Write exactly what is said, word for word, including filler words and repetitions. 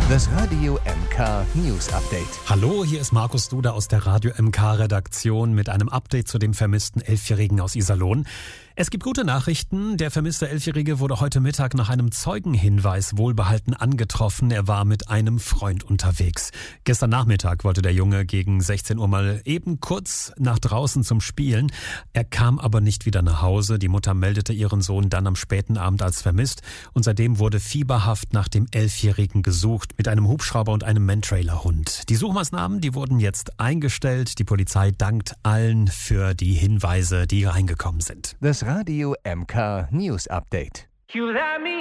Das Radio M K News Update. Hallo, hier ist Markus Duda aus der Radio M K Redaktion mit einem Update zu dem vermissten Elfjährigen aus Iserlohn. Es gibt gute Nachrichten. Der vermisste Elfjährige wurde heute Mittag nach einem Zeugenhinweis wohlbehalten angetroffen. Er war mit einem Freund unterwegs. Gestern Nachmittag wollte der Junge gegen sechzehn Uhr mal eben kurz nach draußen zum Spielen. Er kam aber nicht wieder nach Hause. Die Mutter meldete ihren Sohn dann am späten Abend als vermisst. Und seitdem wurde fieberhaft nach dem Elfjährigen gesucht mit einem Hubschrauber und einem Mantrailer-Hund. Die Suchmaßnahmen, die wurden jetzt eingestellt. Die Polizei dankt allen für die Hinweise, die reingekommen sind. Das Radio M K News Update.